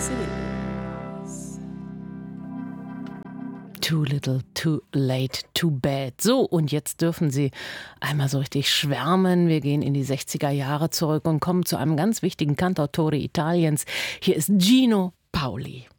Yes, it is. Too little, too late, too bad. So, und jetzt dürfen Sie einmal so richtig schwärmen. Wir gehen in die 60er Jahre zurück und kommen zu einem ganz wichtigen Cantautore Italiens. Hier ist Gino Paoli.